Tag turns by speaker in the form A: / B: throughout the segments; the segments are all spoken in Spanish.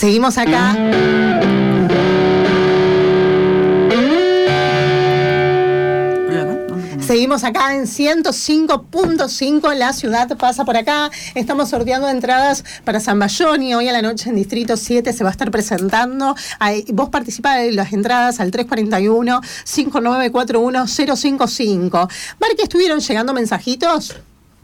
A: Seguimos acá. Seguimos acá en 105.5, la ciudad pasa por acá. Estamos sorteando entradas para Zambayoni. Hoy a la noche en Distrito 7 se va a estar presentando. Vos participás de las entradas al 341-5941-055. Marque, ¿estuvieron llegando mensajitos?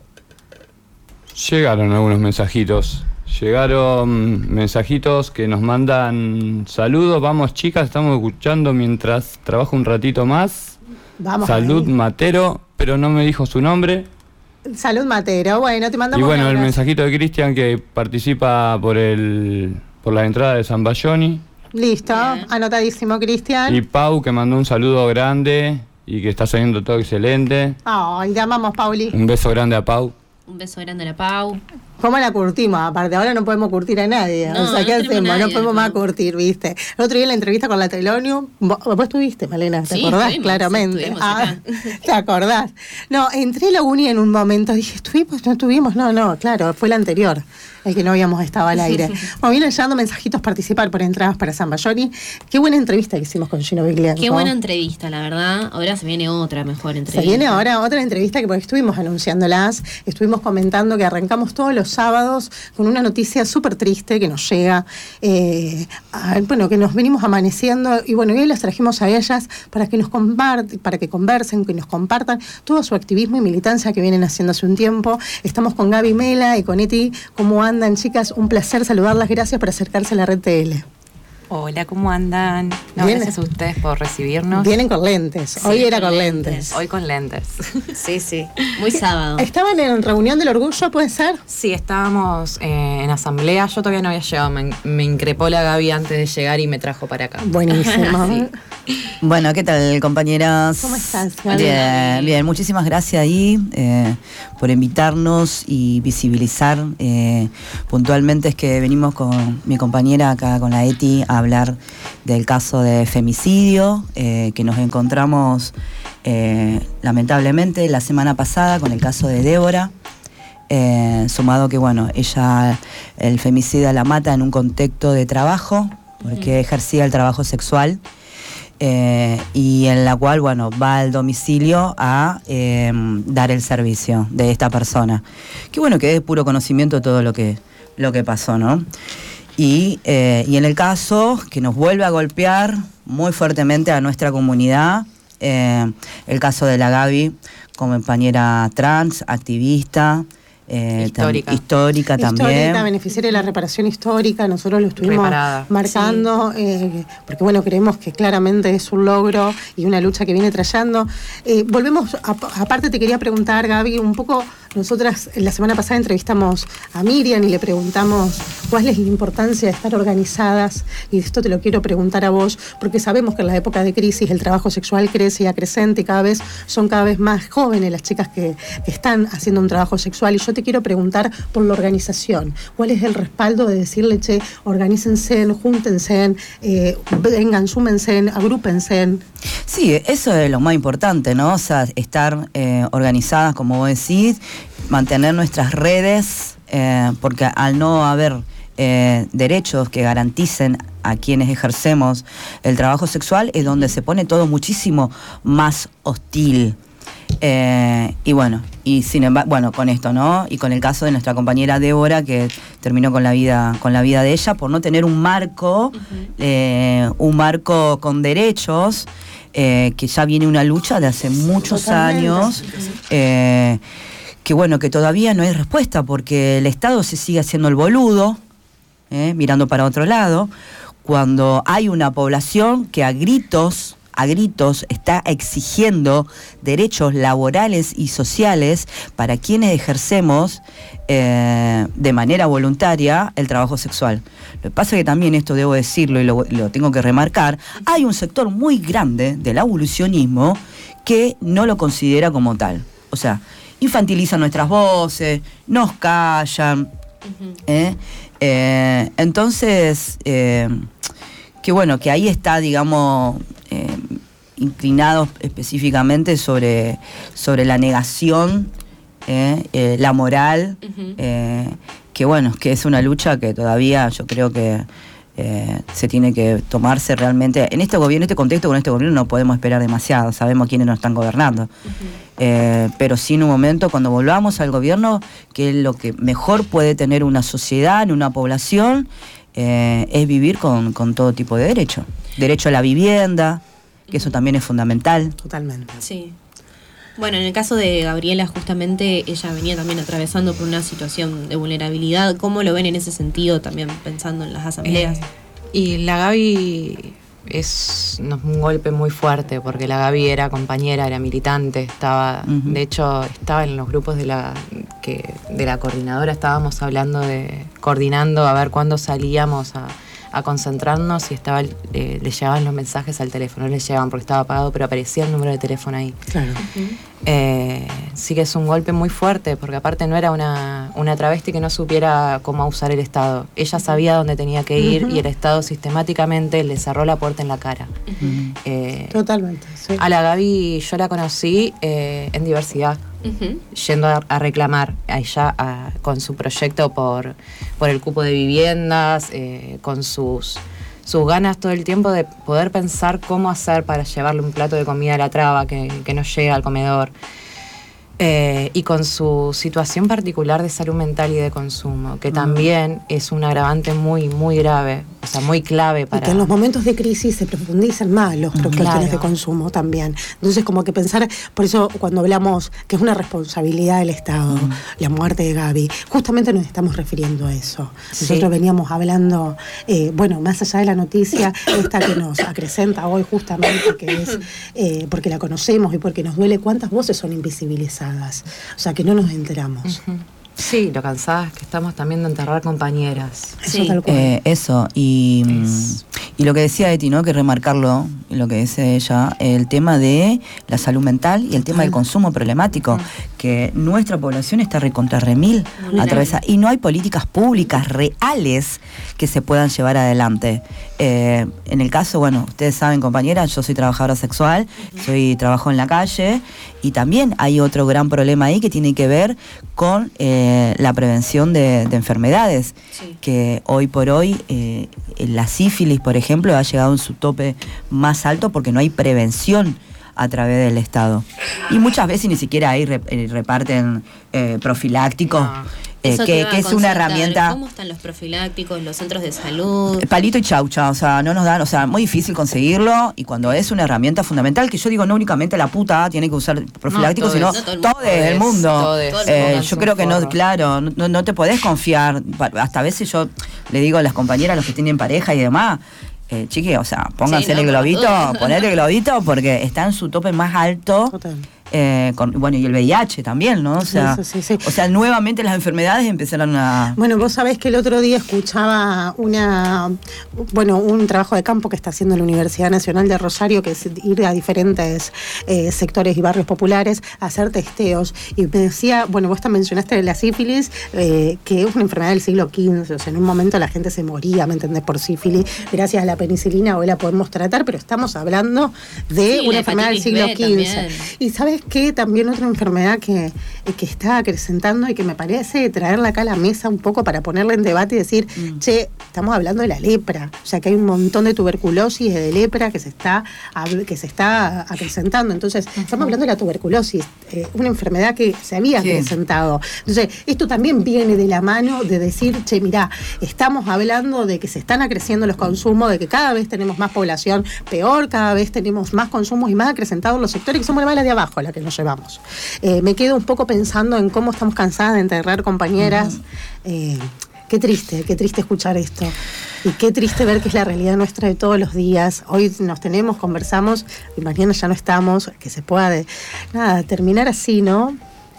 B: Llegaron algunos mensajitos. Llegaron mensajitos que nos mandan saludos. Vamos, chicas, estamos escuchando mientras trabajo un ratito más. Vamos. Salud ahí. Matero, pero no me dijo su nombre.
A: Salud Matero, bueno, te mandamos.
B: Y bueno, el mensajito de Cristian que participa por la entrada de Zambayoni.
A: Listo, bien. Anotadísimo, Cristian.
B: Y Pau, que mandó un saludo grande y que está saliendo todo excelente.
A: Ay, te amamos, Pauli.
B: Un beso grande a Pau.
C: Un beso grande a la Pau.
A: ¿Cómo la curtimos? Aparte, ahora no podemos curtir a nadie.
C: No,
A: o sea, ¿qué hacemos?
C: Nadie,
A: no podemos más curtir, ¿viste? El otro día en la entrevista con la Telonium, vos estuviste, Malena, ¿te acordás? Claramente. ¿Te acordás? No, entré a la uni en un momento, dije, ¿estuvimos? No estuvimos, no, claro, fue la anterior, el que no habíamos estado al aire. Bueno, vienen llegando mensajitos participar por entradas para Zambayoni. Qué buena entrevista que hicimos con Gino Viglianco.
C: Qué buena entrevista, la verdad. Ahora se viene otra mejor entrevista.
A: Se viene ahora otra entrevista que porque estuvimos anunciándolas, estuvimos comentando que arrancamos todos los sábados con una noticia súper triste que nos llega, que nos venimos amaneciendo, y bueno, hoy las trajimos a ellas para que para que conversen, que nos compartan todo su activismo y militancia que vienen haciendo hace un tiempo. Estamos con Gaby Mela y con Eti. ¿Cómo andan, chicas? Un placer saludarlas, gracias por acercarse a la Red TL.
D: Hola, ¿cómo andan? Gracias a ustedes por recibirnos.
A: Vienen con lentes.
D: Sí,
A: hoy era con lentes.
D: Hoy con lentes.
C: Sí. Muy sábado.
A: ¿Estaban en reunión del orgullo, puede ser?
D: Sí, estábamos en asamblea. Yo todavía no había llegado. Me increpó la Gaby antes de llegar y me trajo para acá.
A: Buenísimo.
D: Sí.
E: Bueno, ¿qué tal, compañeras?
A: ¿Cómo estás?
E: Bien. Muchísimas gracias ahí por invitarnos y visibilizar. Puntualmente es que venimos con mi compañera acá, con la Eti, a hablar del caso de femicidio que nos encontramos lamentablemente la semana pasada con el caso de Débora, sumado que ella, el femicida la mata en un contexto de trabajo porque ejercía el trabajo sexual, y en la cual va al domicilio a dar el servicio de esta persona, que es de puro conocimiento todo lo que pasó, ¿no? Y en el caso que nos vuelve a golpear muy fuertemente a nuestra comunidad, el caso de la Gaby, compañera trans, activista, histórica también.
A: Histórica, beneficiaria de la reparación histórica, nosotros lo estuvimos marcando, sí. Porque creemos que claramente es un logro y una lucha que viene trayendo. Volvemos, aparte te quería preguntar, Gaby, un poco, nosotras la semana pasada entrevistamos a Miriam y le preguntamos cuál es la importancia de estar organizadas, y esto te lo quiero preguntar a vos, porque sabemos que en la época de crisis el trabajo sexual crece y acrecente, y son cada vez más jóvenes las chicas que están haciendo un trabajo sexual, y yo te quiero preguntar por la organización. ¿Cuál es el respaldo de decirle, organícense, júntense, vengan, súmense, agrúpense?
E: Sí, eso es lo más importante, ¿no? O sea, estar organizadas, como vos decís, mantener nuestras redes, porque al no haber derechos que garanticen a quienes ejercemos el trabajo sexual, es donde se pone todo muchísimo más hostil. Y sin embargo, con esto, ¿no? Y con el caso de nuestra compañera Débora, que terminó con la vida de ella por no tener un marco con derechos, que ya viene una lucha de hace muchos años, que todavía no hay respuesta, porque el Estado se sigue haciendo el boludo, mirando para otro lado, cuando hay una población que a gritos está exigiendo derechos laborales y sociales para quienes ejercemos de manera voluntaria el trabajo sexual. Lo que pasa es que también, esto debo decirlo y lo tengo que remarcar, hay un sector muy grande del abolicionismo que no lo considera como tal. O sea, infantilizan nuestras voces, nos callan. Entonces, que ahí está, digamos, inclinados específicamente sobre la negación, la moral, que es una lucha que todavía yo creo que se tiene que tomarse realmente, en este gobierno, este contexto, con este gobierno no podemos esperar demasiado, sabemos quiénes nos están gobernando. Pero sí en un momento cuando volvamos al gobierno, que lo que mejor puede tener una sociedad, una población, es vivir con todo tipo de derecho. Derecho a la vivienda, que eso también es fundamental.
A: Totalmente.
C: Sí. Bueno, en el caso de Gabriela, justamente ella venía también atravesando por una situación de vulnerabilidad. ¿Cómo lo ven en ese sentido, también pensando en las asambleas?
D: Y la Gaby es un golpe muy fuerte, porque la Gaby era compañera, era militante, estaba, de hecho, estaba en los grupos de la coordinadora, estábamos coordinando a ver cuándo salíamos a concentrarnos, y le llegaban los mensajes al teléfono, no le llegaban porque estaba apagado, pero aparecía el número de teléfono ahí.
A: Claro.
D: Sí que es un golpe muy fuerte, porque aparte no era una travesti que no supiera cómo usar el Estado. Ella sabía dónde tenía que ir, y el Estado sistemáticamente le cerró la puerta en la cara.
A: Totalmente, sí.
D: A la Gaby yo la conocí en diversidad, yendo a reclamar allá con su proyecto por el cupo de viviendas, con sus ganas todo el tiempo de poder pensar cómo hacer para llevarle un plato de comida a la traba que no llega al comedor. Y con su situación particular de salud mental y de consumo, que también es un agravante muy, muy grave, o sea, muy clave para...
A: Porque en los momentos de crisis se profundizan más los cuestiones de consumo también. Entonces, como que pensar, por eso cuando hablamos que es una responsabilidad del Estado, la muerte de Gaby, justamente nos estamos refiriendo a eso. Nosotros veníamos hablando, más allá de la noticia, esta que nos acrecenta hoy justamente, que es porque la conocemos y porque nos duele cuántas voces son invisibilizadas. O sea, que no nos enteramos.
D: Sí, lo cansadas que estamos también de enterrar compañeras.
A: Eso tal cual.
E: Eso, y lo que decía Eti, ¿no? Que remarcarlo, lo que dice ella, el tema de la salud mental y el tema del consumo problemático, que nuestra población está recontra-remil atravesada, y no hay políticas públicas reales que se puedan llevar adelante. En el caso, ustedes saben, compañeras, yo soy trabajadora sexual, trabajo en la calle, y también hay otro gran problema ahí que tiene que ver con la prevención de enfermedades, que hoy por hoy la sífilis, por ejemplo, ha llegado en su tope más alto porque no hay prevención a través del Estado. Y muchas veces ni siquiera ahí reparten profilácticos. Que es una herramienta.
C: ¿Cómo están los profilácticos, los centros de salud?
E: Palito y chaucha, o sea, no nos dan, o sea, muy difícil conseguirlo, y cuando es una herramienta fundamental, que yo digo, no únicamente la puta tiene que usar profilácticos, sino todo el mundo. Yo creo que no te podés confiar. Hasta a veces yo le digo a las compañeras, los que tienen pareja y demás, chiqui, o sea, pónganse el globito, ponete el globito, porque está en su tope más alto. Total. Y el VIH también, ¿no? O sea,
A: sí.
E: O sea, nuevamente las enfermedades empezaron a...
A: Bueno, vos sabés que el otro día escuchaba un trabajo de campo que está haciendo la Universidad Nacional de Rosario, que es ir a diferentes sectores y barrios populares a hacer testeos. Y me decía, vos también mencionaste la sífilis, que es una enfermedad del siglo XV. O sea, en un momento la gente se moría, ¿me entendés?, por sífilis. Gracias a la penicilina hoy la podemos tratar, pero estamos hablando de una enfermedad del siglo XV. También. Y ¿sabes qué? También otra enfermedad que está acrecentando y que me parece traerla acá a la mesa un poco para ponerla en debate y decir, estamos hablando de la lepra, o sea que hay un montón de tuberculosis y de lepra que se está acrecentando. Entonces, estamos hablando de la tuberculosis, una enfermedad que se había acrecentado. Entonces, esto también viene de la mano de decir, mirá, estamos hablando de que se están acreciendo los consumos, de que cada vez tenemos más población peor, cada vez tenemos más consumos y más acrecentados los sectores que somos las de abajo, la que nos llevamos. Me quedo un poco pensando en cómo estamos cansadas de enterrar compañeras. Qué triste escuchar esto. Y qué triste ver que es la realidad nuestra de todos los días. Hoy nos tenemos, conversamos, y mañana ya no estamos. Que se pueda terminar así, ¿no?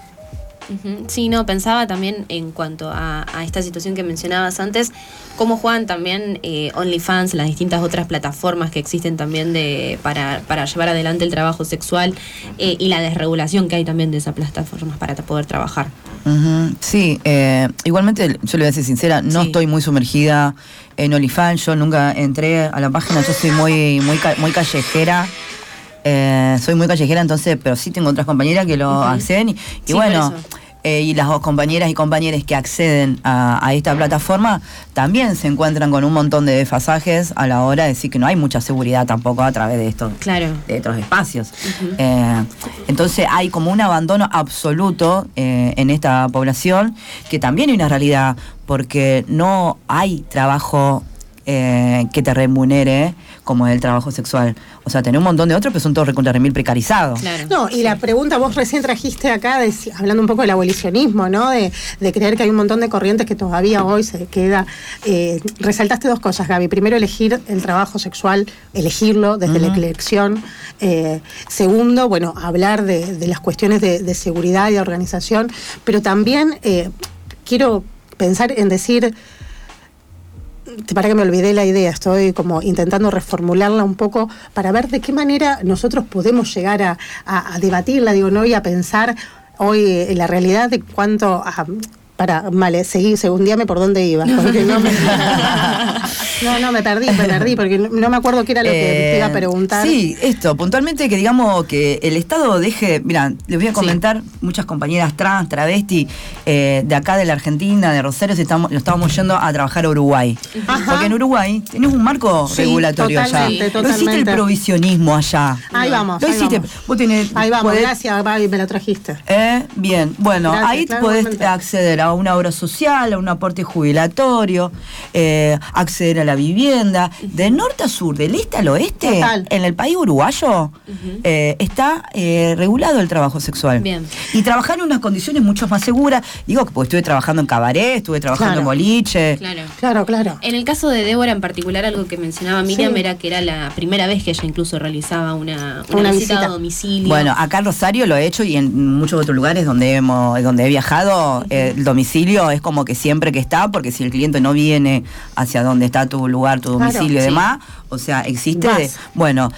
C: Sí, pensaba también en cuanto a esta situación que mencionabas antes, cómo juegan también OnlyFans, las distintas otras plataformas que existen también para llevar adelante el trabajo sexual, y la desregulación que hay también de esas plataformas para poder trabajar.
E: Sí, igualmente yo le voy a ser sincera, no estoy muy sumergida en OnlyFans, yo nunca entré a la página, yo soy muy callejera. Soy muy callejera, entonces, pero sí tengo otras compañeras que lo hacen y bueno, y las compañeras y compañeros que acceden a esta plataforma también se encuentran con un montón de desfasajes a la hora de decir que no hay mucha seguridad tampoco a través de estos, de estos espacios. Entonces hay como un abandono absoluto en esta población, que también hay una realidad, porque no hay trabajo que te remunere como el trabajo sexual. O sea, tenés un montón de otros, pero son todos recontra remil precarizados.
A: Claro. No, y la pregunta vos recién trajiste acá, hablando un poco del abolicionismo, ¿no? De creer que hay un montón de corrientes que todavía hoy se queda. Resaltaste dos cosas, Gaby. Primero, elegir el trabajo sexual, elegirlo desde la elección. Segundo, bueno, hablar de las cuestiones de seguridad y de organización. Pero también quiero pensar en decir... Para que me olvidé la idea, estoy como intentando reformularla un poco para ver de qué manera nosotros podemos llegar a debatirla, digo, ¿no? Y a pensar hoy en la realidad de cuánto... seguí, segundíame por dónde iba. Porque me perdí, porque no me acuerdo qué era lo que te iba a preguntar.
E: Sí, esto, puntualmente que digamos que el Estado deje, mira, les voy a comentar, muchas compañeras trans, travesti, de acá de la Argentina, de Rosario, nos estábamos yendo a trabajar a Uruguay. Ajá. Porque en Uruguay tenés un marco regulatorio allá. No existe el provisionismo allá.
A: Ahí vamos.
E: Vos tenés,
A: ahí vamos, gracias, Babi, me lo trajiste.
E: Bien, bueno, gracias, ahí podés acceder a una obra social, a un aporte jubilatorio, acceder a la vivienda, de norte a sur, del este al oeste. Total. En el país uruguayo está regulado el trabajo sexual. Bien. Y trabajar en unas condiciones mucho más seguras. Digo, porque estuve trabajando en cabaret, estuve trabajando en boliche.
A: Claro.
C: En el caso de Débora en particular, algo que mencionaba Miriam era que era la primera vez que ella incluso realizaba una visita a domicilio.
E: Bueno, acá en Rosario lo he hecho, y en muchos otros lugares donde he viajado, el domicilio es como que siempre que está, porque si el cliente no viene hacia donde está tu lugar, tu domicilio y demás, o sea, existe. Bueno,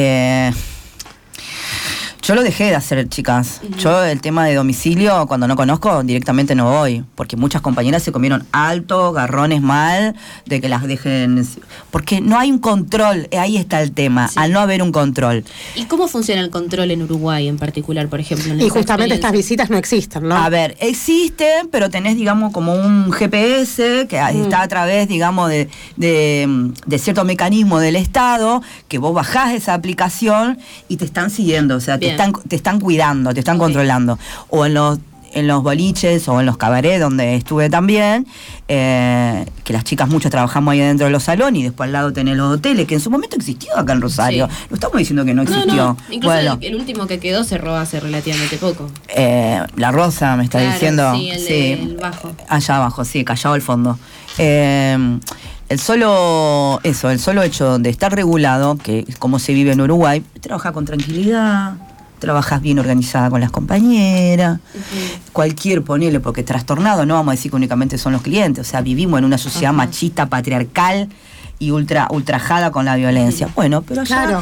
E: yo lo dejé de hacer, chicas. Yo el tema de domicilio, cuando no conozco, directamente no voy. Porque muchas compañeras se comieron alto, garrones mal, de que las dejen... Porque no hay un control, ahí está el tema, al no haber un control.
C: ¿Y cómo funciona el control en Uruguay en particular, por ejemplo?
A: Y justamente estas visitas no existen, ¿no?
E: A ver, existen, pero tenés, digamos, como un GPS que está a través, digamos, de cierto mecanismo del Estado, que vos bajás esa aplicación y te están siguiendo, o sea, te están cuidando, te están controlando. O en los boliches o en los cabarets donde estuve también, que las chicas muchas trabajamos ahí dentro de los salones, y después al lado tenés los hoteles, que en su momento existió acá en Rosario. No estamos diciendo que no existió.
C: No. Incluso el último que quedó cerró hace relativamente poco.
E: La Rosa me está diciendo.
C: Sí, el bajo.
E: Allá abajo, sí, Callao al fondo. El solo hecho de estar regulado, que es como se vive en Uruguay, trabaja con tranquilidad, trabajas bien organizada con las compañeras, ponele, porque trastornado no vamos a decir que únicamente son los clientes, o sea, vivimos en una sociedad machista, patriarcal y ultrajada con la violencia. Bueno, pero allá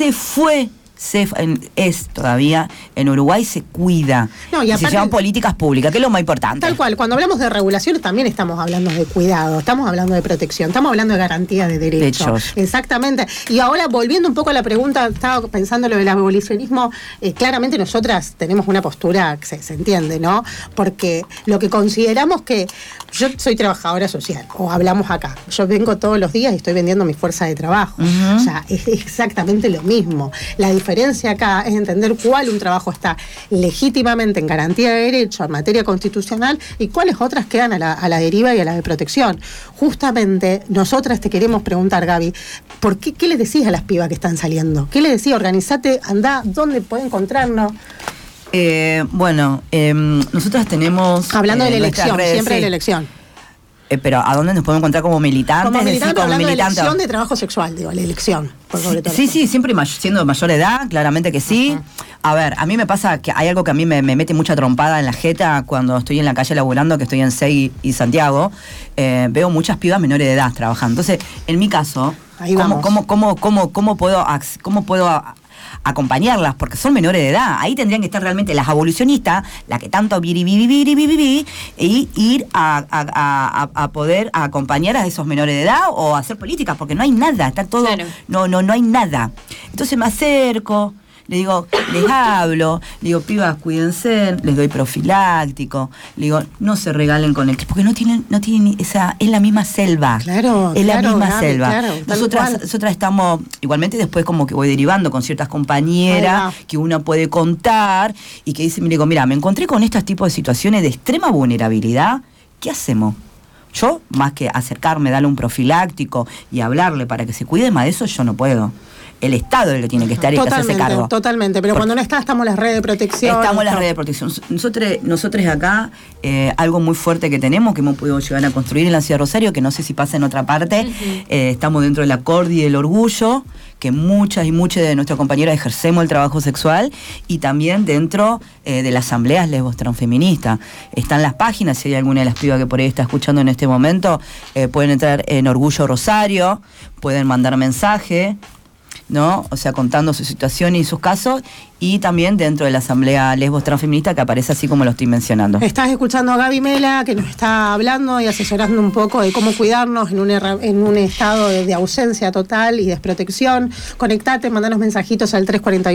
E: es todavía en Uruguay se cuida, y se llevan políticas públicas, que es lo más importante.
A: Tal cual, cuando hablamos de regulación también estamos hablando de cuidado, estamos hablando de protección, estamos hablando de garantía de derechos. Exactamente. Y ahora, volviendo un poco a la pregunta, estaba pensando lo del abolicionismo, claramente nosotras tenemos una postura que se entiende, ¿no? Porque lo que consideramos que yo soy trabajadora social, o hablamos acá, yo vengo todos los días y estoy vendiendo mi fuerza de trabajo, o sea, es exactamente lo mismo. La diferencia acá es entender cuál un trabajo está legítimamente en garantía de derecho en materia constitucional y cuáles otras quedan a la deriva y a la de protección. Justamente nosotras te queremos preguntar, Gaby, ¿qué le decís a las pibas que están saliendo? ¿Qué le decís? Organizate, andá, ¿dónde puede encontrarnos?
E: Nosotras tenemos...
A: Hablando de la elección, siempre de la elección.
E: Pero ¿a dónde nos podemos encontrar como militantes?
A: Como militante, hablando de elección de trabajo sexual, digo, la elección.
E: Sí, siempre siendo de mayor edad, claramente que sí. A ver, a mí me pasa que hay algo que a mí me mete mucha trompada en la jeta cuando estoy en la calle laburando, que estoy en Segui y Santiago. Veo muchas pibas menores de edad trabajando. Entonces, en mi caso, ¿cómo puedo acompañarlas? Porque son menores de edad. Ahí tendrían que estar realmente las abolicionistas, la que tanto y ir a poder acompañar a esos menores de edad o hacer políticas, porque no hay nada, está todo, no hay nada. Entonces me acerco, le digo, les hablo, le digo, pibas, cuídense, les doy profiláctico, le digo, no se regalen con el... Porque no tienen esa... Es la misma selva.
A: Claro,
E: es la misma
A: Gaby,
E: selva.
A: Claro,
E: nosotras estamos... Igualmente después como que voy derivando con ciertas compañeras que una puede contar y que dice, mira, me encontré con estos tipos de situaciones de extrema vulnerabilidad. ¿Qué hacemos? Yo, más que acercarme, darle un profiláctico y hablarle para que se cuide, más de eso yo no puedo. El Estado es el que tiene que estar y que hacerse cargo.
A: Totalmente, pero cuando no está, estamos en las redes de protección.
E: Estamos en las redes de protección. Nosotros acá, algo muy fuerte que tenemos, que hemos podido llegar a construir en la ciudad de Rosario, que no sé si pasa en otra parte, estamos dentro del acorde y del orgullo, que muchas y muchas de nuestras compañeras ejercemos el trabajo sexual, y también dentro de las asambleas lesbos transfeministas. Están las páginas, si hay alguna de las pibas que por ahí está escuchando en este momento, pueden entrar en Orgullo Rosario, pueden mandar mensaje, ¿no? O sea, contando su situación y sus casos, y también dentro de la Asamblea Lesbos Transfeminista, que aparece así como lo estoy mencionando.
A: Estás escuchando a Gaby Mela, que nos está hablando y asesorando un poco de cómo cuidarnos en un estado de ausencia total y desprotección. Conectate, mandanos mensajitos al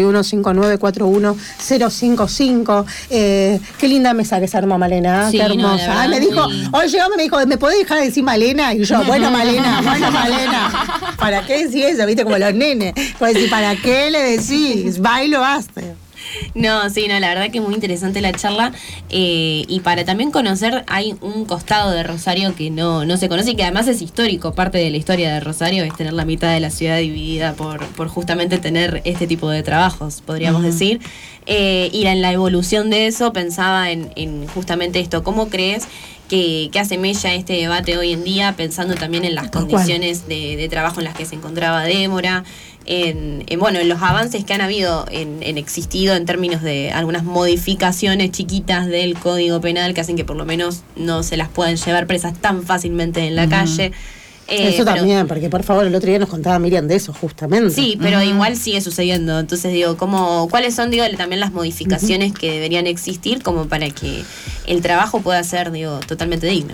A: 341-5941-055. Qué linda mesa que se armó Malena, qué hermosa. Me dijo, hoy llegó, me dijo, ¿me podés dejar de decir Malena? Y yo, bueno, Malena. ¿Para qué decís eso? ¿Viste? Como los nenes. Pues decir, ¿para qué le decís? Bailo, basta.
C: No, sí, no, la verdad que es muy interesante la charla, y para también conocer, hay un costado de Rosario que no se conoce y que además es histórico. Parte de la historia de Rosario es tener la mitad de la ciudad dividida por justamente tener este tipo de trabajos, podríamos decir. Y en la evolución de eso pensaba en justamente esto. ¿Cómo crees que hace mella este debate hoy en día, pensando también en las condiciones de trabajo en las que se encontraba Débora, en los avances que han habido en existido en términos de algunas modificaciones chiquitas del Código Penal que hacen que por lo menos no se las puedan llevar presas tan fácilmente en la calle?
A: Eso también, porque por favor, el otro día nos contaba Miriam de eso, justamente.
C: Sí, pero igual sigue sucediendo. Entonces digo, ¿cuáles son también las modificaciones que deberían existir como para que el trabajo pueda ser totalmente digno?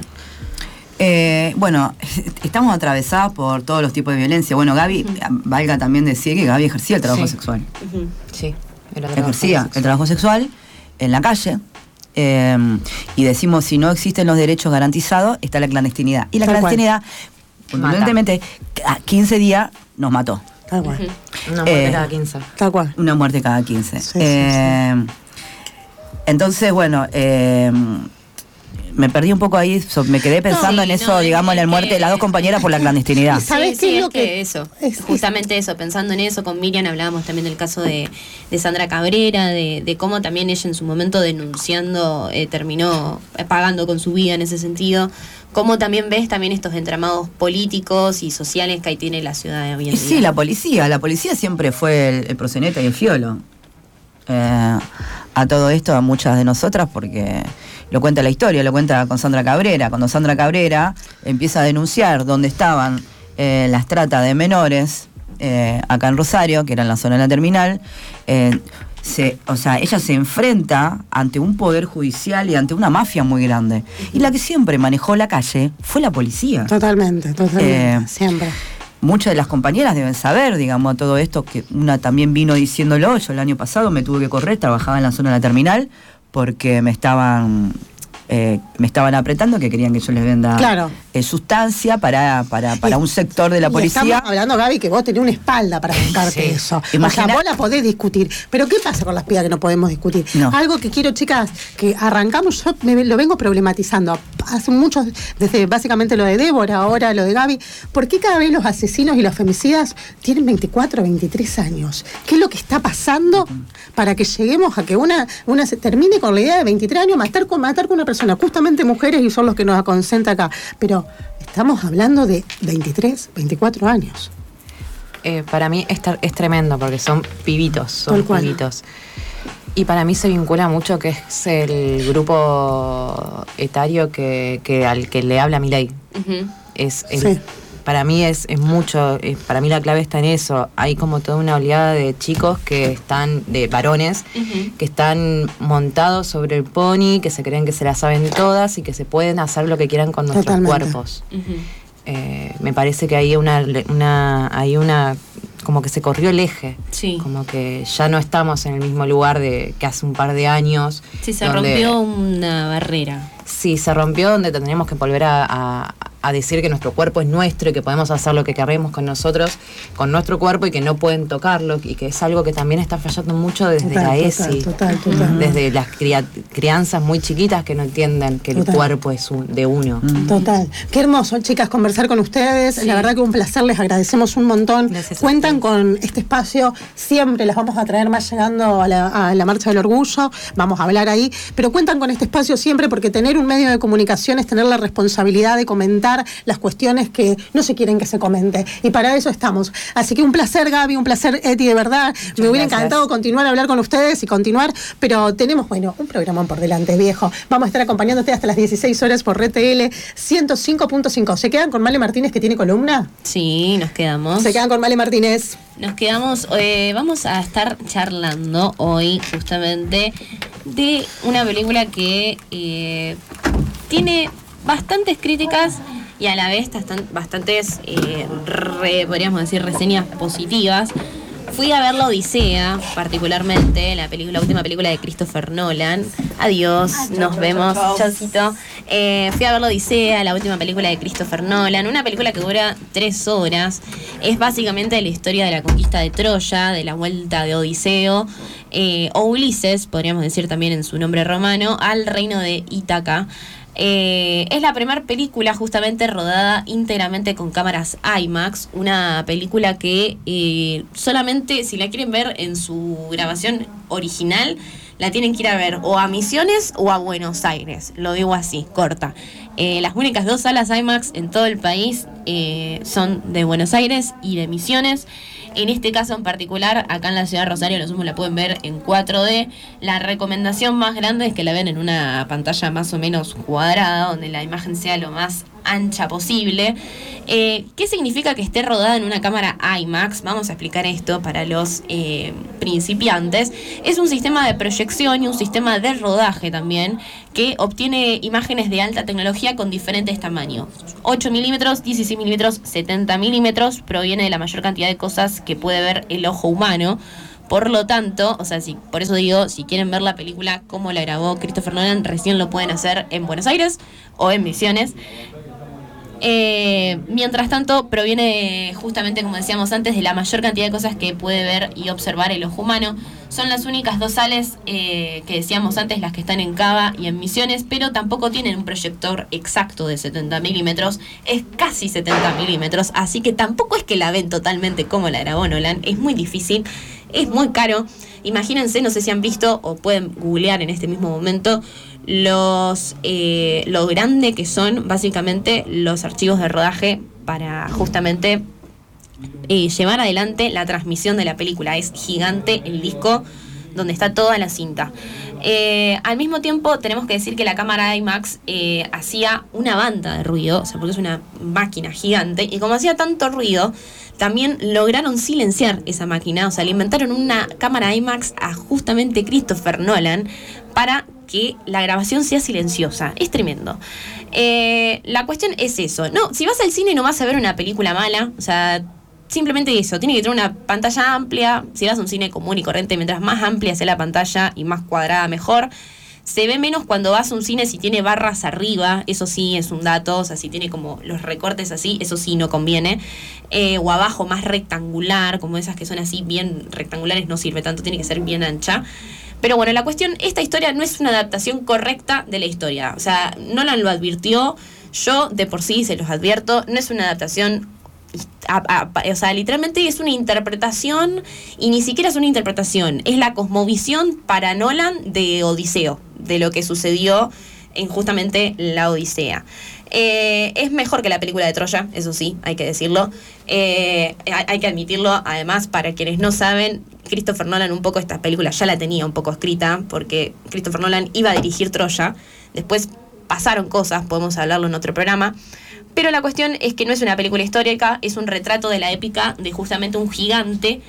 E: Estamos atravesadas por todos los tipos de violencia. Bueno, Gaby, valga también decir que Gaby ejercía el trabajo sexual.
D: Sí,
E: ejercía el trabajo sexual en la calle. Y decimos, si no existen los derechos garantizados, está la clandestinidad. Y la clandestinidad, evidentemente, a 15 días nos mató.
A: Tal cual.
D: Una muerte cada 15.
A: Tal cual.
E: Una muerte cada 15.
A: Sí.
E: Entonces, me perdí un poco ahí, me quedé pensando en eso, digamos, en la muerte de las dos compañeras por la clandestinidad.
C: ¿Sabes qué es lo que eso? Justamente eso, pensando en eso, con Miriam hablábamos también del caso de Sandra Cabrera, de cómo también ella en su momento denunciando terminó pagando con su vida en ese sentido. ¿Cómo también ves también estos entramados políticos y sociales que ahí tiene la ciudad de hoy en día?
E: Sí, la policía siempre fue el proxeneta y el fiolo. A todo esto, a muchas de nosotras, porque lo cuenta la historia, lo cuenta con Sandra Cabrera. Cuando Sandra Cabrera empieza a denunciar dónde estaban las tratas de menores acá en Rosario, que era en la zona de la terminal, ella se enfrenta ante un poder judicial y ante una mafia muy grande. Y la que siempre manejó la calle fue la policía.
A: Totalmente, siempre.
E: Muchas de las compañeras deben saber, digamos, todo esto, que una también vino diciéndolo. Yo el año pasado me tuve que correr, trabajaba en la zona de la terminal, porque me estaban apretando, que querían que yo les venda sustancia para un sector de la policía.
A: Estamos hablando, Gaby, que vos tenés una espalda para buscarte eso. O sea, vos la podés discutir. Pero ¿qué pasa con las pibas que no podemos discutir? No. Algo que quiero, chicas, que arrancamos, yo lo vengo problematizando hace mucho, desde básicamente lo de Débora, ahora lo de Gaby. ¿Por qué cada vez los asesinos y los femicidas tienen 24 o 23 años? ¿Qué es lo que está pasando para que lleguemos a que una se termine con la idea de 23 años, matar con una persona, justamente mujeres, y son los que nos aconsentan acá? Pero estamos hablando de 23, 24 años.
D: Para mí es tremendo, porque son pibitos, Y para mí se vincula mucho que es el grupo etario al que le habla Milei. Para mí es mucho, para mí la clave está en eso. Hay como toda una oleada de chicos de varones, que están montados sobre el pony, que se creen que se la saben todas y que se pueden hacer lo que quieran con nuestros cuerpos. Me parece que hay una como que se corrió el eje.
C: Sí.
D: Como que ya no estamos en el mismo lugar de que hace un par de años.
C: Sí, se rompió una barrera.
D: Sí, se rompió, donde tendríamos que volver a decir que nuestro cuerpo es nuestro y que podemos hacer lo que queremos con nosotros, con nuestro cuerpo, y que no pueden tocarlo, y que es algo que también está fallando mucho desde la ESI.
A: Total.
D: Desde las crianzas muy chiquitas que no entienden que el cuerpo es de uno.
A: Total. Qué hermoso, chicas, conversar con ustedes. Sí. La verdad que un placer, les agradecemos un montón. Cuentan con este espacio, siempre las vamos a traer más llegando a la Marcha del Orgullo, vamos a hablar ahí, pero cuentan con este espacio siempre, porque tener un medio de comunicación es tener la responsabilidad de comentar las cuestiones que no se quieren que se comente, y para eso estamos. Así que un placer, Gaby, un placer, Eti, de verdad. Me hubiera encantado continuar a hablar con ustedes y continuar, pero tenemos, un programa por delante, viejo. Vamos a estar acompañándote hasta las 16 horas por RTL 105.5. ¿Se quedan con Male Martínez, que tiene columna?
C: Sí, nos quedamos.
A: Se quedan con Male Martínez.
C: Nos quedamos, vamos a estar charlando hoy justamente de una película que tiene bastantes críticas y a la vez bastantes, podríamos decir, reseñas positivas. Fui a ver La Odisea, particularmente, la última película de Christopher Nolan. Adiós, nos vemos, chaucito. Fui a ver La Odisea, la última película de Christopher Nolan, una película que dura 3 horas. Es básicamente la historia de la conquista de Troya, de la vuelta de Odiseo, o Ulises, podríamos decir también en su nombre romano, al reino de Ítaca. Es la primera película justamente rodada íntegramente con cámaras IMAX, una película que solamente si la quieren ver en su grabación original, la tienen que ir a ver o a Misiones o a Buenos Aires, lo digo así, corta. Las únicas 2 salas IMAX en todo el país son de Buenos Aires y de Misiones. En este caso en particular, acá en la ciudad de Rosario, los mismos la pueden ver en 4D. La recomendación más grande es que la vean en una pantalla más o menos cuadrada, donde la imagen sea lo más ancha posible. ¿Qué significa que esté rodada en una cámara IMAX? Vamos a explicar esto para los principiantes. Es un sistema de proyección y un sistema de rodaje también, que obtiene imágenes de alta tecnología con diferentes tamaños. 8 milímetros, 16 milímetros, 70 milímetros, proviene de la mayor cantidad de cosas que puede ver el ojo humano. Por lo tanto, por eso digo, si quieren ver la película como la grabó Christopher Nolan, recién lo pueden hacer en Buenos Aires o en Misiones. Mientras tanto, proviene justamente, como decíamos antes, de la mayor cantidad de cosas que puede ver y observar el ojo humano. Son las únicas 2 salas que decíamos antes, las que están en Cava y en Misiones, pero tampoco tienen un proyector exacto de 70 milímetros, es casi 70 milímetros, así que tampoco es que la ven totalmente como la grabó Nolan, es muy difícil, es muy caro. Imagínense, no sé si han visto o pueden googlear en este mismo momento lo grande que son básicamente los archivos de rodaje para justamente llevar adelante la transmisión de la película. Es gigante el disco donde está toda la cinta. Al mismo tiempo tenemos que decir que la cámara IMAX hacía una banda de ruido, porque es una máquina gigante, y como hacía tanto ruido, también lograron silenciar esa máquina, le inventaron una cámara IMAX a justamente Christopher Nolan para que la grabación sea silenciosa. Es tremendo. La cuestión es eso. No, si vas al cine no vas a ver una película mala, simplemente eso, tiene que tener una pantalla amplia. Si vas a un cine común y corriente, mientras más amplia sea la pantalla y más cuadrada, mejor. Se ve menos cuando vas a un cine si tiene barras arriba, eso sí es un dato, si tiene como los recortes así, eso sí no conviene. O abajo más rectangular, como esas que son así bien rectangulares, no sirve tanto, tiene que ser bien ancha. Pero bueno, la cuestión, esta historia no es una adaptación correcta de la historia. Nolan lo advirtió, yo de por sí se los advierto, no es una adaptación, literalmente es una interpretación, y ni siquiera es una interpretación, es la cosmovisión para Nolan de Odiseo, de lo que sucedió en justamente la Odisea. Es mejor que la película de Troya, eso sí, hay que decirlo. Hay que admitirlo. Además, para quienes no saben, Christopher Nolan un poco esta película ya la tenía un poco escrita, porque Christopher Nolan iba a dirigir Troya. Después pasaron cosas, podemos hablarlo en otro programa. Pero la cuestión es que no es una película histórica, es un retrato de la épica de justamente un gigante,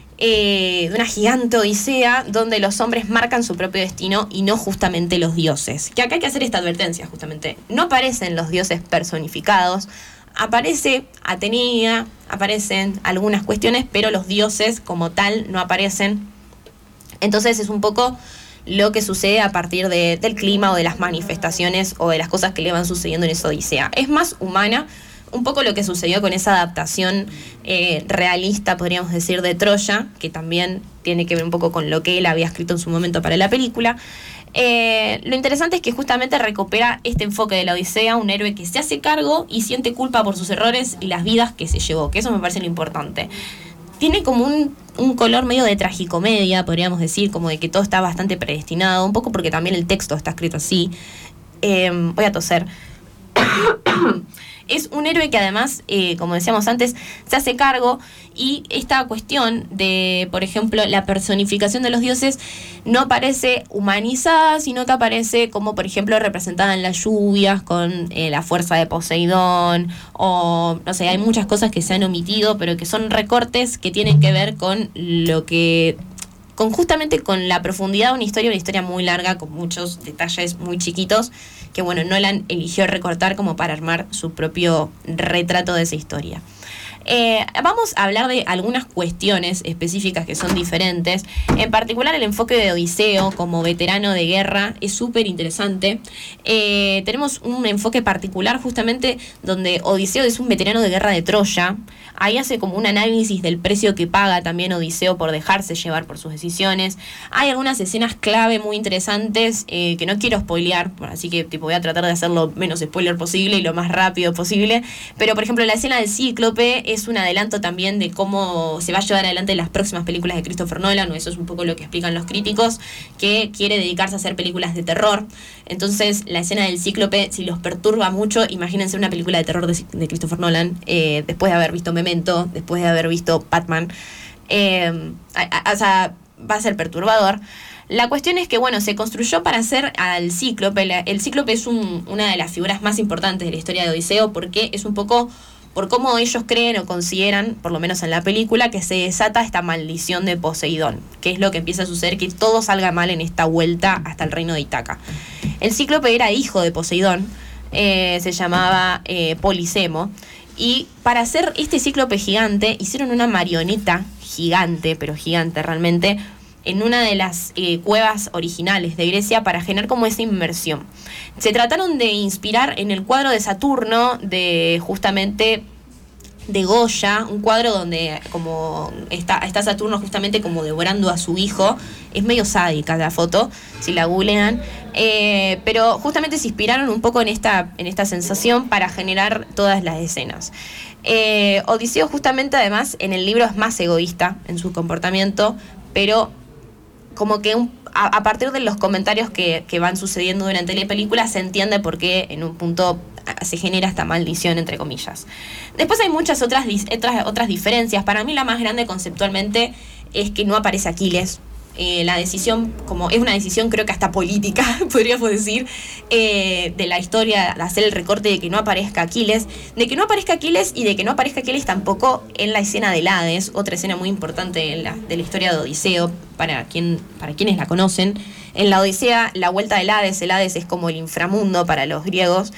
C: de una gigante odisea, donde los hombres marcan su propio destino y no justamente los dioses. Que acá hay que hacer esta advertencia, justamente. No aparecen los dioses personificados, aparece Atenea, aparecen algunas cuestiones, pero los dioses como tal no aparecen. Entonces es un poco lo que sucede a partir del clima o de las manifestaciones o de las cosas que le van sucediendo en esa odisea. Es más humana, un poco lo que sucedió con esa adaptación realista, podríamos decir, de Troya, que también tiene que ver un poco con lo que él había escrito en su momento para la película. Lo interesante es que justamente recupera este enfoque de la odisea, un héroe que se hace cargo y siente culpa por sus errores y las vidas que se llevó, que eso me parece lo importante. Tiene como un color medio de tragicomedia, podríamos decir, como de que todo está bastante predestinado, un poco porque también el texto está escrito así. Voy a toser. Es un héroe que además, como decíamos antes, se hace cargo, y esta cuestión de, por ejemplo, la personificación de los dioses no aparece humanizada, sino que aparece como, por ejemplo, representada en las lluvias con la fuerza de Poseidón, o no sé, hay muchas cosas que se han omitido, pero que son recortes que tienen que ver con lo que... justamente con la profundidad de una historia muy larga, con muchos detalles muy chiquitos, que bueno, Nolan eligió recortar como para armar su propio retrato de esa historia. Vamos a hablar de algunas cuestiones específicas que son diferentes. En particular, el enfoque de Odiseo como veterano de guerra es súper interesante. Tenemos un enfoque particular justamente donde Odiseo es un veterano de guerra de Troya. Ahí hace como un análisis del precio que paga también Odiseo por dejarse llevar por sus decisiones. Hay algunas escenas clave muy interesantes que no quiero spoilear, así que voy a tratar de hacer lo menos spoiler posible y lo más rápido posible. Pero, por ejemplo, la escena del Cíclope es un adelanto también de cómo se va a llevar adelante las próximas películas de Christopher Nolan, o eso es un poco lo que explican los críticos, que quiere dedicarse a hacer películas de terror. Entonces, la escena del Cíclope, si los perturba mucho, imagínense una película de terror de Christopher Nolan, después de haber visto Memento, después de haber visto Batman. O sea, va a ser perturbador. La cuestión es que, bueno, se construyó para hacer al Cíclope. El Cíclope es una de las figuras más importantes de la historia de Odiseo, porque es un poco por cómo ellos creen o consideran, por lo menos en la película, que se desata esta maldición de Poseidón, que es lo que empieza a suceder, que todo salga mal en esta vuelta hasta el reino de Ítaca. El Cíclope era hijo de Poseidón, se llamaba Polisemo, y para hacer este Cíclope gigante hicieron una marioneta gigante, pero gigante realmente, en una de las cuevas originales de Grecia para generar como esa inmersión. Se trataron de inspirar en el cuadro de Saturno, justamente de Goya, un cuadro donde como está Saturno justamente como devorando a su hijo. Es medio sádica la foto, si la googlean, pero justamente se inspiraron un poco en esta sensación para generar todas las escenas. Odiseo justamente además en el libro es más egoísta en su comportamiento, pero como que a partir de los comentarios que van sucediendo durante la película se entiende por qué en un punto se genera esta maldición, entre comillas. Después hay muchas otras diferencias. Para mí la más grande conceptualmente es que no aparece Aquiles. La decisión, como es una decisión creo que hasta política, podríamos decir, de la historia, de hacer el recorte de que no aparezca Aquiles, y de que no aparezca Aquiles tampoco en la escena del Hades, otra escena muy importante de la historia de Odiseo, para quienes la conocen. En la Odisea, la vuelta del Hades, el Hades es como el inframundo para los griegos.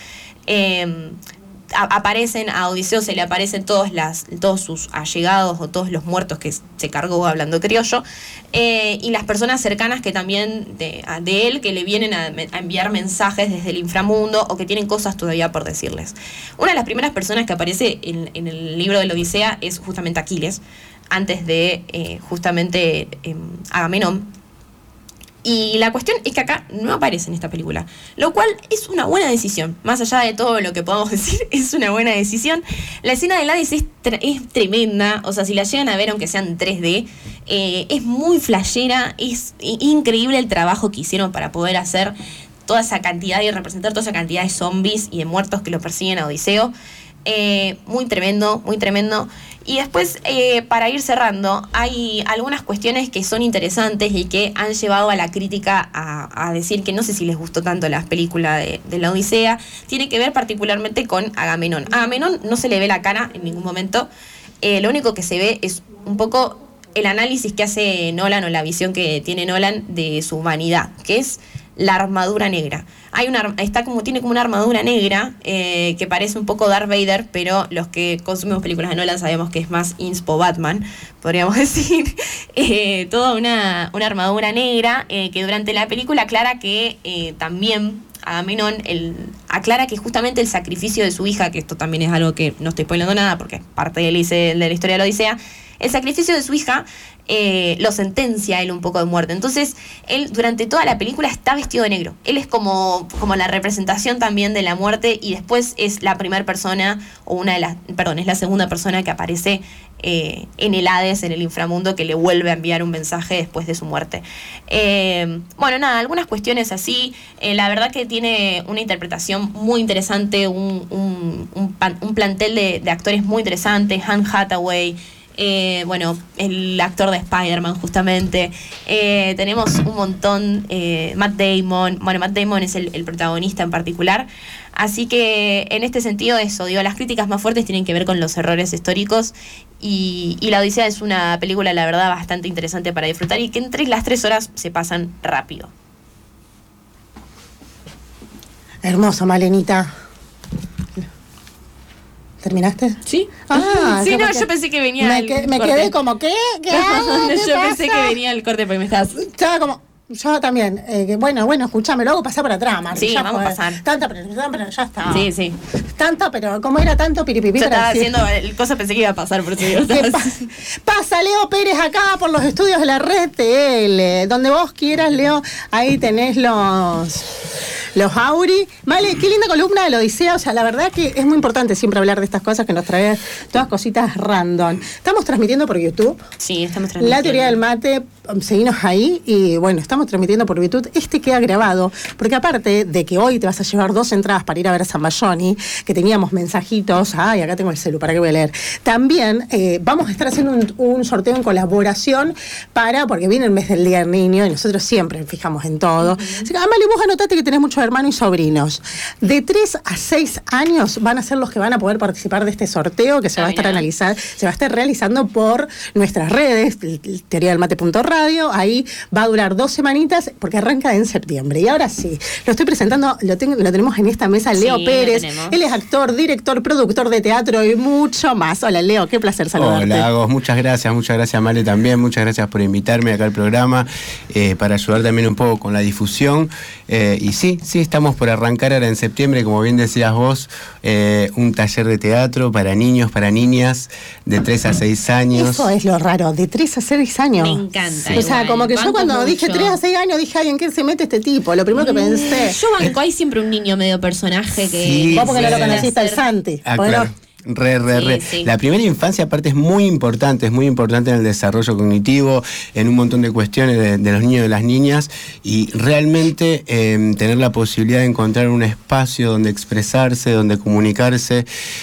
C: A Odiseo se le aparecen todos sus allegados o todos los muertos que se cargó, hablando criollo, y las personas cercanas que también de él, que le vienen a enviar mensajes desde el inframundo o que tienen cosas todavía por decirles. Una de las primeras personas que aparece en el libro de la Odisea es justamente Aquiles, antes de justamente Agamenón. Y la cuestión es que acá no aparece en esta película, lo cual es una buena decisión. Más allá de todo lo que podamos decir, es una buena decisión. La escena del Hades es tremenda, o sea, si la llegan a ver, aunque sea en 3D, es muy flashera, es increíble el trabajo que hicieron para poder hacer toda esa cantidad y representar toda esa cantidad de zombies y de muertos que lo persiguen a Odiseo. Muy tremendo, muy tremendo. Y después, para ir cerrando, hay algunas cuestiones que son interesantes y que han llevado a la crítica a decir que no sé si les gustó tanto la película de la Odisea. Tiene que ver particularmente con Agamenón. Agamenón no se le ve la cara en ningún momento. Lo único que se ve es un poco el análisis que hace Nolan, o la visión que tiene Nolan de su humanidad, que es la armadura negra. Tiene como una armadura negra que parece un poco Darth Vader, pero los que consumimos películas de Nolan sabemos que es más inspo Batman, podríamos decir. Toda una armadura negra que durante la película aclara que también Agamenón aclara que justamente el sacrificio de su hija, que esto también es algo que no estoy spoilando nada porque es parte de la historia de la Odisea, el sacrificio de su hija lo sentencia a él un poco de muerte. Entonces, él durante toda la película está vestido de negro. Él es como la representación también de la muerte, y después es la primera persona, es la segunda persona que aparece en el Hades, en el inframundo, que le vuelve a enviar un mensaje después de su muerte. Algunas cuestiones así. La verdad que tiene una interpretación muy interesante, un plantel de actores muy interesantes. Anne Hathaway, el actor de Spider-Man justamente, tenemos un montón, Matt Damon es el protagonista en particular, así que en este sentido las críticas más fuertes tienen que ver con los errores históricos, y La Odisea es una película, la verdad, bastante interesante para disfrutar, y que entre las 3 horas se pasan rápido.
A: Hermoso, Malenita. ¿Terminaste?
C: Sí.
A: Sí,
C: yo pensé que venía
A: me quedé como, ¿qué? ¿Qué hago?
C: Yo pensé que venía el corte porque me estabas...
A: Estaba como... Yo también. Bueno, escuchame, lo hago pasar por atrás, Marta.
C: Sí, vamos a pasar.
A: Tanta, pero ya está.
C: Sí.
A: Tanta, pero como era tanto piripipi.
C: Yo estaba haciendo el cosa, pensé que iba a pasar, por eso digo.
A: Pasa Leo Pérez acá por los estudios de la Red TL. Donde vos quieras, Leo, ahí tenés los Auri. Vale, qué linda columna de la Odisea. O sea, la verdad que es muy importante siempre hablar de estas cosas, que nos trae todas cositas random. Estamos transmitiendo por YouTube.
C: Sí, estamos transmitiendo.
A: La teoría del mate, seguinos ahí. Y bueno, estamos transmitiendo por YouTube. Queda grabado, porque aparte de que hoy te vas a llevar 2 entradas para ir a ver a Zambayoni, que teníamos mensajitos. Ay, acá tengo el celu, ¿para qué voy a leer? También vamos a estar haciendo un sorteo en colaboración porque viene el mes del Día del Niño y nosotros siempre fijamos en todo. Así que, Amalie, vos anotate que tenés muchos hermanos y sobrinos. De 3 a 6 años van a ser los que van a poder participar de este sorteo, que se va a estar realizando por nuestras redes, teoriadelmate.radio. Ahí va a durar 2 semanitas, porque arranca en septiembre. Y ahora sí, lo estoy presentando, lo tenemos en esta mesa, Leo Pérez. Él es actor, director, productor de teatro y mucho más. Hola, Leo, qué placer saludarte.
F: Hola, Agos, muchas gracias, Male, también. Muchas gracias por invitarme acá al programa, para ayudar también un poco con la difusión. Y sí, estamos por arrancar ahora en septiembre, como bien decías vos, un taller de teatro para niños, para niñas, de 3 a 6 años.
A: Eso es lo raro, de 3 a 6 años.
C: Me encanta.
A: Sí. O sea, como que yo cuando dije 3 a 6 años, dije, ay, ¿en qué se mete este tipo? Lo primero que pensé.
C: Yo banco, hay siempre un niño medio personaje que...
F: Sí,
A: vos porque no lo conociste al Santi.
F: Claro. Re.
C: Sí.
F: La primera infancia, aparte, es muy importante en el desarrollo cognitivo, en un montón de cuestiones de los niños y de las niñas, y realmente tener la posibilidad de encontrar un espacio donde expresarse, donde comunicarse,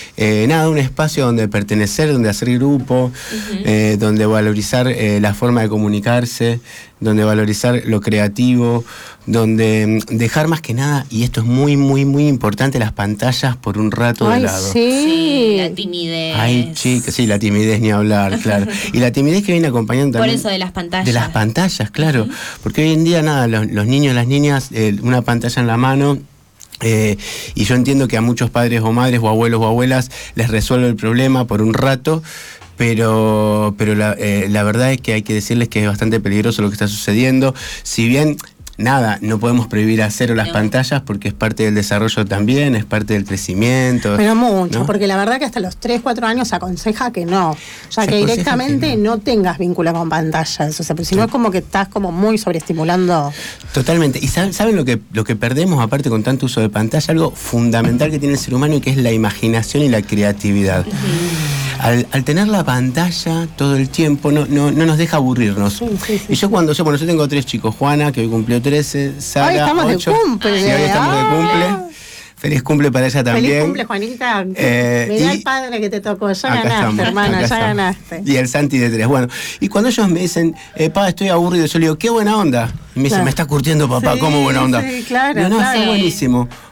F: un espacio donde pertenecer, donde hacer grupo, donde valorizar la forma de comunicarse, donde valorizar lo creativo, donde dejar más que nada, y esto es muy, muy, muy importante, las pantallas por un rato de lado.
C: Sí, la timidez.
F: Ay, chicas, sí, la timidez ni hablar, claro. Y la timidez que viene acompañando también.
C: Por eso de las pantallas.
F: De las pantallas, claro. Porque hoy en día, los niños, las niñas, una pantalla en la mano. Y yo entiendo que a muchos padres o madres o abuelos o abuelas les resuelve el problema por un rato, pero la verdad es que hay que decirles que es bastante peligroso lo que está sucediendo. Si bien no podemos prohibir a cero las pantallas, porque es parte del desarrollo también, es parte del crecimiento.
A: Pero mucho, ¿no? Porque la verdad que hasta los 3, 4 años se aconseja que no. O sea, que directamente no tengas vínculo con pantallas. O sea, pero si no es como que estás como muy sobreestimulando.
F: Totalmente. Y ¿saben lo que perdemos, aparte, con tanto uso de pantalla? Algo fundamental que tiene el ser humano, y que es la imaginación y la creatividad. Al tener la pantalla todo el tiempo, no nos deja aburrirnos. Sí. Y yo yo tengo 3 chicos, Juana, que hoy cumplió 13, Sara,
A: hoy estamos
F: 8.
A: de cumple.
F: Sí, hoy estamos de cumple. Feliz cumple para ella también.
A: Feliz cumple, Juanita. Mirá el padre que te tocó. Ya ganaste, hermana, ya ganaste.
F: Y el Santi de 3. Bueno, y cuando ellos me dicen, pa, estoy aburrido, yo le digo, qué buena onda. Y me dicen, me está curtiendo, papá, ¿cómo buena onda?
A: Sí, claro.
F: Digo, está buenísimo.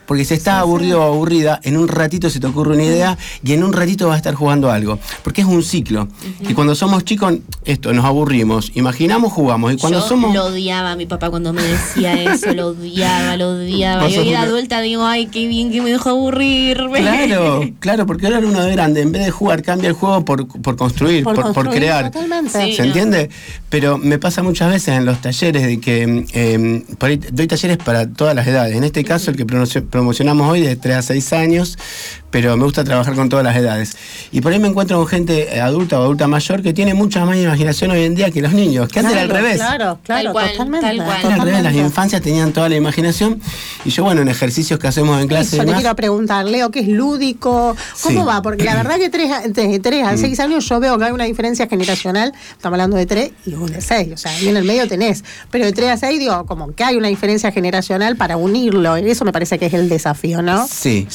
F: Porque si estás aburrido o aburrida, en un ratito se te ocurre una idea y en un ratito vas a estar jugando algo. Porque es un ciclo. Y cuando somos chicos, nos aburrimos, imaginamos, jugamos. Y cuando
C: Lo odiaba a mi papá cuando me decía eso, lo odiaba. Y hoy de adulta digo, ay, qué bien que me dejó aburrirme.
F: Claro, porque ahora uno de grande, en vez de jugar, cambia el juego por construir, por crear.
A: Totalmente.
F: ¿Se entiende? Pero me pasa muchas veces en los talleres de que por ahí doy talleres para todas las edades. En este caso, el que promocionamos hoy de 3 a 6 años, pero me gusta trabajar con todas las edades. Y por ahí me encuentro con gente adulta o adulta mayor que tiene mucha más imaginación hoy en día que los niños, que antes era al revés.
A: Claro, totalmente.
F: Era al revés, las infancias tenían toda la imaginación y yo, en ejercicios que hacemos en clase...
A: Yo te quiero preguntar, Leo, ¿qué es lúdico? ¿Cómo va? Porque la verdad que de 3 a 6 años yo veo que hay una diferencia generacional, estamos hablando de 3 y un de 6, o sea, ahí en el medio tenés, pero de 3 a 6 digo, como que hay una diferencia generacional para unirlo, y eso me parece que es el desafío, ¿no?
F: Sí,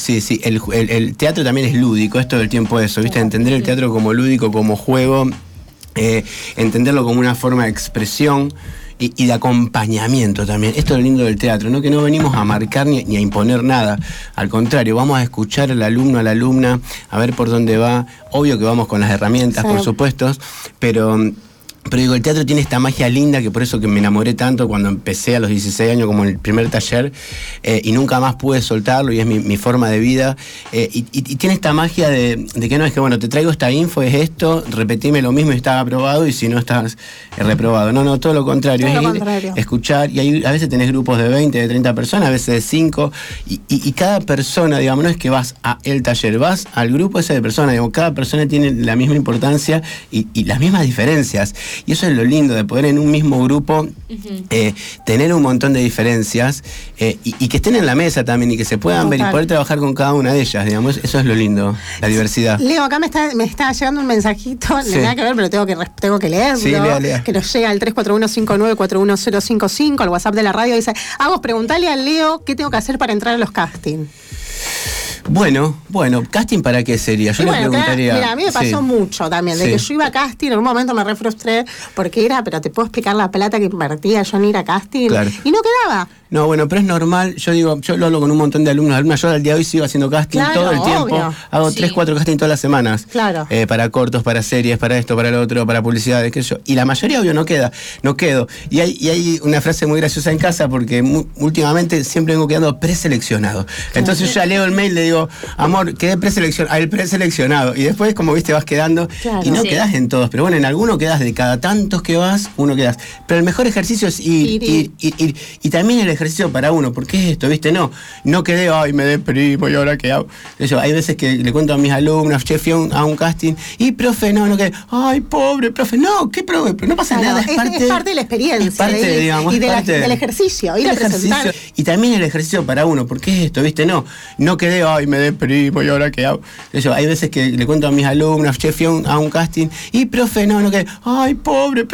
F: el teatro también es lúdico, es todo el tiempo eso, ¿viste? Entender el teatro como lúdico, como juego, entenderlo como una forma de expresión y de acompañamiento también. Esto es lo lindo del teatro, ¿no? Que no venimos a marcar ni a imponer nada, al contrario, vamos a escuchar al alumno, a la alumna, a ver por dónde va. Obvio que vamos con las herramientas, por supuesto, pero digo, el teatro tiene esta magia linda, que por eso que me enamoré tanto cuando empecé a los 16 años como en el primer taller, y nunca más pude soltarlo, y es mi forma de vida, y tiene esta magia de que no es que, te traigo esta info, es esto, repetime lo mismo y estás aprobado, y si no estás reprobado. No, todo lo contrario, escuchar, y a veces tenés grupos de 20, de 30 personas, a veces de 5, y cada persona, digamos, no es que vas a el taller, vas al grupo ese de personas, digamos, cada persona tiene la misma importancia y las mismas diferencias. Y eso es lo lindo de poder en un mismo grupo tener un montón de diferencias y que estén en la mesa también y que se puedan ver y poder trabajar con cada una de ellas, digamos. Eso es lo lindo, la diversidad.
A: Leo, acá me está llegando un mensajito, no tiene nada que ver, pero tengo que leerlo.
F: Sí, lea.
A: Que nos llega al 341-59-41055, al WhatsApp de la radio. Dice, preguntarle a Leo qué tengo que hacer para entrar a los castings.
F: Bueno, ¿casting para qué sería? Yo le preguntaría...
A: Mira, a mí me pasó mucho también, de que yo iba a casting, en un momento me frustré porque pero te puedo explicar la plata que invertía yo en ir a casting, y no quedaba.
F: No, pero es normal, yo lo hablo con un montón de alumnos, yo al día de hoy sigo haciendo casting todo el tiempo, obvio. Hago 3, 4 casting todas las semanas, para cortos, para series, para esto, para lo otro, para publicidades, qué sé yo, y la mayoría, obvio, no quedo, y hay una frase muy graciosa en casa, porque últimamente siempre vengo quedando preseleccionado, entonces yo ya leo el mail, le digo, amor, quedé preseleccionado, el preseleccionado, y después, como viste, vas quedando, y no quedás en todos, pero en alguno quedás, de cada tantos que vas, uno quedás, pero el mejor ejercicio es ir, y también el ejercicio para uno, porque es esto, ¿viste? No quedé, me deprimo y ahora qué hago. Hay veces que le cuento a mis alumnos, fui a un casting, y profe, no quedé, pobre profe, no, ¿qué profe? Pero no pasa nada, es parte de la experiencia, es parte,
A: del ejercicio, ir a presentar.
F: Y también el ejercicio para uno, porque es esto, ¿viste? No quedé, me deprimo y ahora qué hago. Hay veces que le cuento a mis alumnos, fui a un casting, y profe, no quedé, pobre profe.